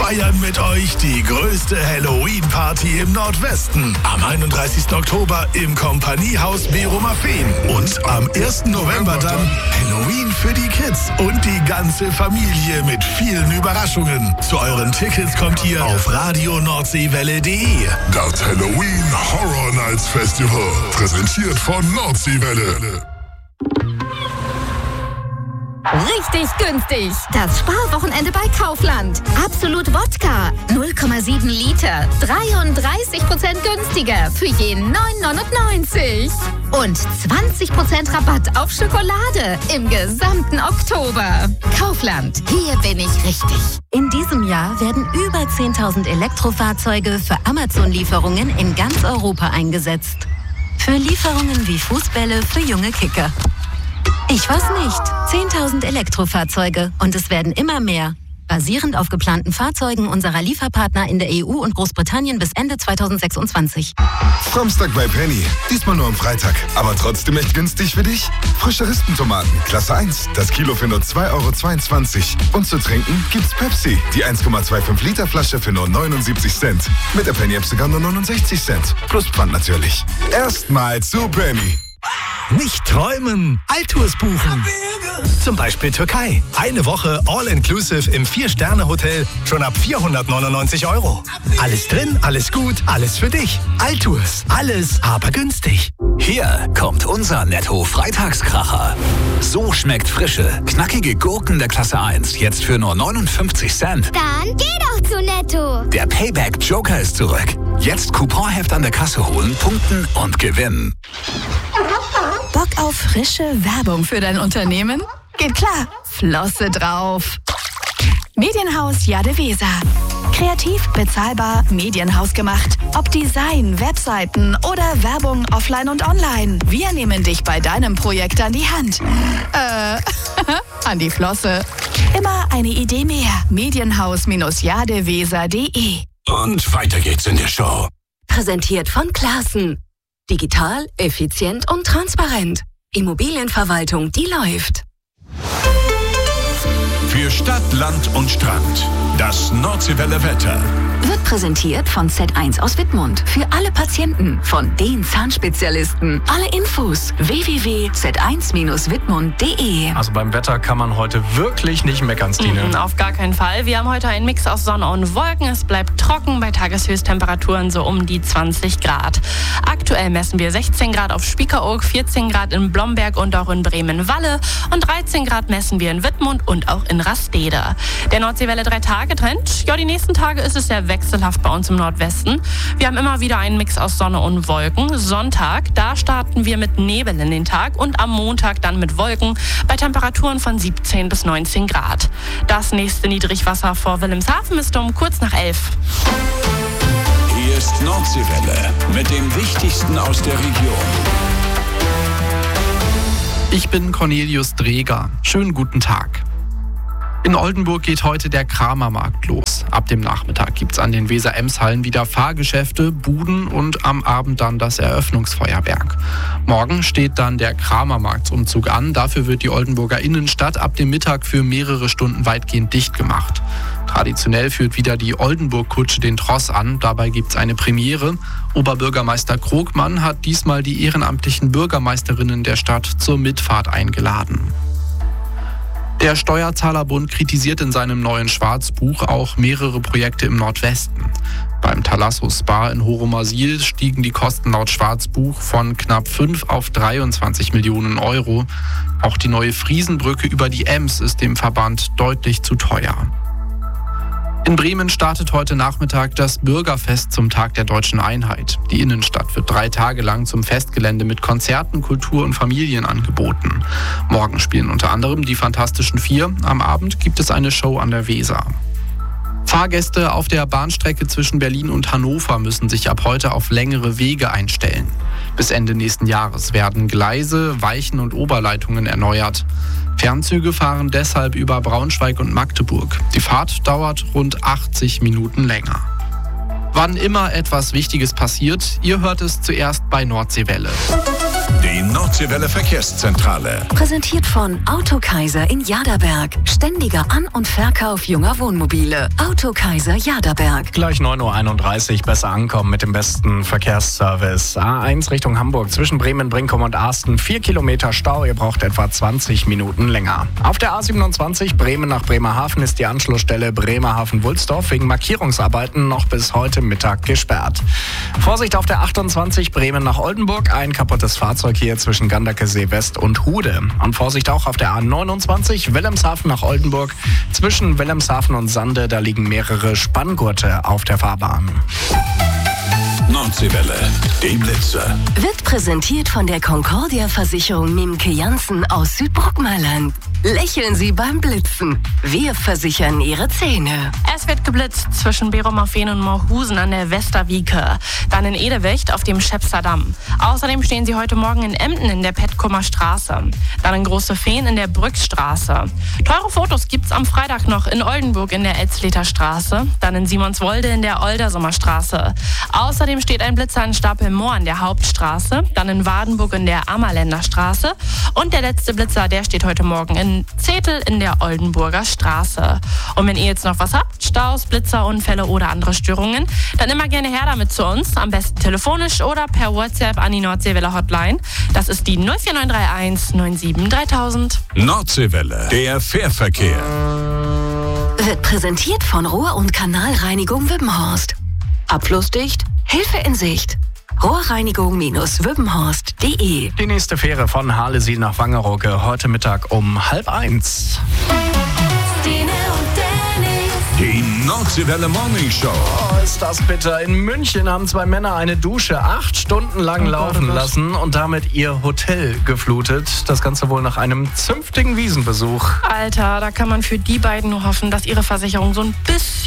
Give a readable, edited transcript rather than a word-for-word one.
feiern mit euch die größte Halloween-Party im Nordwesten. Am 31. Oktober im Kompaniehaus Berumerfehn. Und am 1. November dann Halloween für die Kids und die ganze Familie mit vielen Überraschungen. Zu euren Tickets kommt ihr auf radionordseewelle.de. Das Halloween Horror Nights Festival. Präsentiert von Nordseewelle. Richtig günstig. Das Sparwochenende bei Kaufland. Absolut Wodka. 0,7 Liter. 33% günstiger für jeden 9,99. Und 20% Rabatt auf Schokolade im gesamten Oktober. Kaufland. Hier bin ich richtig. In diesem Jahr werden über 10.000 Elektrofahrzeuge für Amazon-Lieferungen in ganz Europa eingesetzt. Für Lieferungen wie Fußbälle für junge Kicker. Ich weiß nicht. 10.000 Elektrofahrzeuge und es werden immer mehr. Basierend auf geplanten Fahrzeugen unserer Lieferpartner in der EU und Großbritannien bis Ende 2026. Samstag bei Penny. Diesmal nur am Freitag. Aber trotzdem echt günstig für dich. Frische Rispentomaten, Klasse 1. Das Kilo für nur 2,22 €. Und zu trinken gibt's Pepsi. Die 1,25 Liter Flasche für nur 79 Cent. Mit der Penny-App sogar nur 69 Cent. Plus Pfand natürlich. Erstmal zu Penny. Nicht träumen, Altours buchen. Zum Beispiel Türkei. Eine Woche All-Inclusive im 4-Sterne-Hotel schon ab 499 €. Alles drin, alles gut, alles für dich. Altours. Alles, aber günstig. Hier kommt unser Netto-Freitagskracher. So schmeckt frische, knackige Gurken der Klasse 1 jetzt für nur 59 Cent. Dann geh doch zu Netto. Der Payback Joker ist zurück. Jetzt Couponheft an der Kasse holen, punkten und gewinnen. Bock auf frische Werbung für dein Unternehmen? Geht klar, Flosse drauf. Medienhaus Jade Weser. Kreativ, bezahlbar, Medienhaus gemacht. Ob Design, Webseiten oder Werbung offline und online. Wir nehmen dich bei deinem Projekt an die Hand. An die Flosse. Immer eine Idee mehr. Medienhaus-jadeweser.de. Und weiter geht's in der Show. Präsentiert von Classen. Digital, effizient und transparent. Immobilienverwaltung, die läuft. Für Stadt, Land und Strand. Das Nordseewelle Wetter. Wird präsentiert von Z1 aus Wittmund. Für alle Patienten von den Zahnspezialisten. Alle Infos www.z1-wittmund.de. Also beim Wetter kann man heute wirklich nicht meckern, Stine. Auf gar keinen Fall. Wir haben heute einen Mix aus Sonne und Wolken. Es bleibt trocken bei Tageshöchsttemperaturen so um die 20 Grad. Aktuell messen wir 16 Grad auf Spiekeroog, 14 Grad in Blomberg und auch in Bremen-Walle und 13 Grad messen wir in Wittmund und auch in Rastede. Der Nordseewelle 3-Tage-Trend. Ja, die nächsten Tage ist es sehr wechselhaft bei uns im Nordwesten. Wir haben immer wieder einen Mix aus Sonne und Wolken. Sonntag, da starten wir mit Nebel in den Tag und am Montag dann mit Wolken bei Temperaturen von 17 bis 19 Grad. Das nächste Niedrigwasser vor Wilhelmshaven ist um kurz nach 11. Hier ist Nordseewelle mit dem Wichtigsten aus der Region. Ich bin Cornelius Dreger. Schönen guten Tag. In Oldenburg geht heute der Kramermarkt los. Ab dem Nachmittag gibt's an den Weser-Ems-Hallen wieder Fahrgeschäfte, Buden und am Abend dann das Eröffnungsfeuerwerk. Morgen steht dann der Kramermarktsumzug an. Dafür wird die Oldenburger Innenstadt ab dem Mittag für mehrere Stunden weitgehend dicht gemacht. Traditionell führt wieder die Oldenburg-Kutsche den Tross an. Dabei gibt's eine Premiere. Oberbürgermeister Krogmann hat diesmal die ehrenamtlichen Bürgermeisterinnen der Stadt zur Mitfahrt eingeladen. Der Steuerzahlerbund kritisiert in seinem neuen Schwarzbuch auch mehrere Projekte im Nordwesten. Beim Thalasso Spa in Horomasil stiegen die Kosten laut Schwarzbuch von knapp 5 auf 23 Millionen Euro. Auch die neue Friesenbrücke über die Ems ist dem Verband deutlich zu teuer. In Bremen startet heute Nachmittag das Bürgerfest zum Tag der Deutschen Einheit. Die Innenstadt wird 3 Tage lang zum Festgelände mit Konzerten, Kultur- und Familienangeboten. Morgen spielen unter anderem die Fantastischen Vier. Am Abend gibt es eine Show an der Weser. Fahrgäste auf der Bahnstrecke zwischen Berlin und Hannover müssen sich ab heute auf längere Wege einstellen. Bis Ende nächsten Jahres werden Gleise, Weichen und Oberleitungen erneuert. Fernzüge fahren deshalb über Braunschweig und Magdeburg. Die Fahrt dauert rund 80 Minuten länger. Wann immer etwas Wichtiges passiert, ihr hört es zuerst bei Nordseewelle. Die Nordseewelle Verkehrszentrale. Präsentiert von Autokaiser in Jaderberg. Ständiger An- und Verkauf junger Wohnmobile. Autokaiser Jaderberg. Gleich 9.31 Uhr, besser ankommen mit dem besten Verkehrsservice. A1 Richtung Hamburg zwischen Bremen, Brinkum und Asten. 4 Kilometer Stau, ihr braucht etwa 20 Minuten länger. Auf der A27 Bremen nach Bremerhaven ist die Anschlussstelle Bremerhaven-Wulsdorf wegen Markierungsarbeiten noch bis heute Mittag gesperrt. Vorsicht auf der 28 Bremen nach Oldenburg, ein kaputtes Fahrzeug hier zwischen Ganderkesee West und Hude. Und Vorsicht auch auf der A29 Wilhelmshaven nach Oldenburg. Zwischen Wilhelmshaven und Sande, da liegen mehrere Spanngurte auf der Fahrbahn. Nordseewelle, die Blitzer. Wird präsentiert von der Concordia-Versicherung Mimke Janssen aus Südbrockmeiland. Lächeln Sie beim Blitzen. Wir versichern Ihre Zähne. Es wird geblitzt zwischen Berum-auf-Fehn und Moorhusen an der Westerwieke. Dann in Edewicht auf dem Schepster Damm. Außerdem stehen Sie heute Morgen in Emden in der Petkumer Straße. Dann in Große Fehn in der Brückstraße. Teure Fotos gibt's am Freitag noch in Oldenburg in der Elzleter Straße. Dann in Simonswolde in der Oldersumer Straße. Außerdem steht ein Blitzer in Stapelmoor an der Hauptstraße. Dann in Wadenburg in der Ammerländer Straße. Und der letzte Blitzer, der steht heute Morgen in Zetel in der Oldenburger Straße. Und wenn ihr jetzt noch was habt, Staus, Blitzer, Unfälle oder andere Störungen, dann immer gerne her damit zu uns. Am besten telefonisch oder per WhatsApp an die Nordseewelle Hotline. Das ist die 04931 97 3000. Nordseewelle, der Fährverkehr. Wird präsentiert von Rohr- und Kanalreinigung Wippenhorst. Abflussdicht, Hilfe in Sicht. Rohrreinigung-wippenhorst.de. Die nächste Fähre von Harlesien nach Wangerooge heute Mittag um 12:30. Die Nordseewelle Morning Show. Oh, ist das bitter. In München haben 2 Männer eine Dusche 8 Stunden lang laufen lassen und damit ihr Hotel geflutet. Das Ganze wohl nach einem zünftigen Wiesenbesuch. Alter, da kann man für die beiden nur hoffen, dass ihre Versicherung so ein bisschen